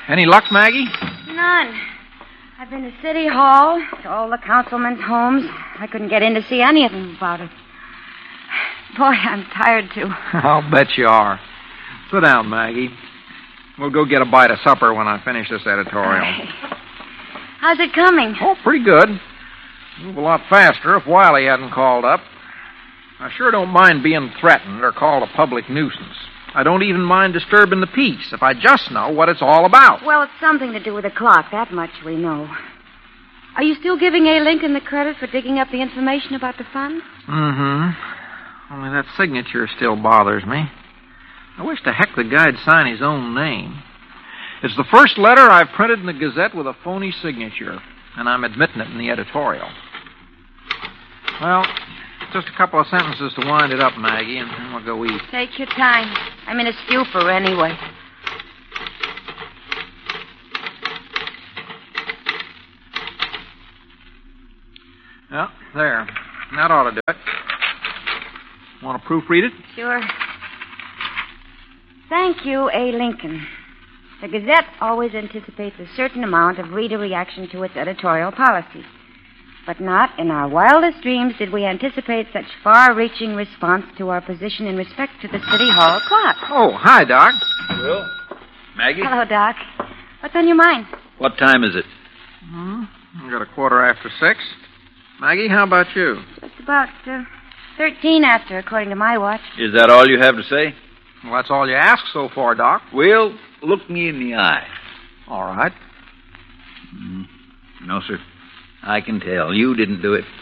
Any luck, Maggie? None. I've been to City Hall, to all the councilmen's homes. I couldn't get in to see any of them about it. Boy, I'm tired, too. I'll bet you are. Sit down, Maggie. We'll go get a bite of supper when I finish this editorial. How's it coming? Oh, pretty good. Move a lot faster if Wiley hadn't called up. I sure don't mind being threatened or called a public nuisance. I don't even mind disturbing the peace if I just know what it's all about. Well, it's something to do with the clock. That much we know. Are you still giving A. Lincoln the credit for digging up the information about the fund? Mm-hmm. Only that signature still bothers me. I wish to heck the guy'd sign his own name. It's the first letter I've printed in the Gazette with a phony signature, and I'm admitting it in the editorial. Well, just a couple of sentences to wind it up, Maggie, and then we'll go eat. Take your time. I'm in a stupor anyway. Yeah, there. That ought to do it. Want to proofread it? Sure. Thank you, A. Lincoln. The Gazette always anticipates a certain amount of reader reaction to its editorial policy. But not in our wildest dreams did we anticipate such far-reaching response to our position in respect to the City Hall clock. Oh, hi, Doc. Well, Maggie? Hello, Doc. What's on your mind? What time is it? We got 6:15. Maggie, how about you? Just about 13 after, according to my watch. Is that all you have to say? Well, that's all you ask so far, Doc. Well, look me in the eye. All right. No, sir. I can tell. You didn't do it.